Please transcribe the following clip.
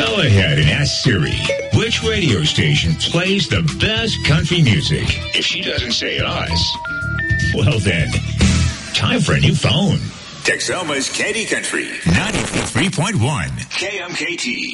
Go ahead and ask Siri which radio station plays the best country music. If she doesn't say us, well then, time for a new phone. Texoma's Candy Country 93.1 KMKT.